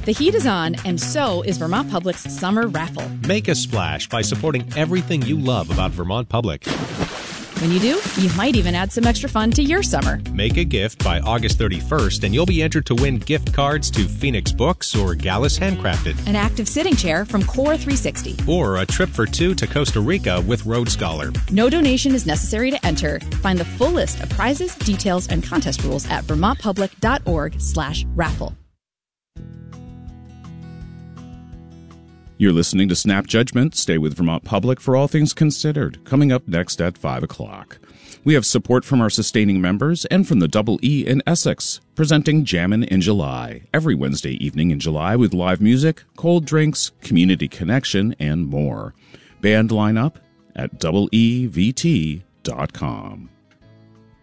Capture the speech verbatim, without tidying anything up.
The heat is on, and so is Vermont Public's summer raffle. Make a splash by supporting everything you love about Vermont Public. When you do, you might even add some extra fun to your summer. Make a gift by August thirty-first, and you'll be entered to win gift cards to Phoenix Books or Gallus Handcrafted. An active sitting chair from Core three sixty. Or a trip for two to Costa Rica with Road Scholar. No donation is necessary to enter. Find the full list of prizes, details, and contest rules at vermontpublic.org slash raffle. You're listening to Snap Judgment. Stay with Vermont Public for all things considered. Coming up next at five o'clock. We have support from our sustaining members and from the Double E in Essex, presenting Jammin' in July, every Wednesday evening in July with live music, cold drinks, community connection, and more. Band lineup at double E V T dot com.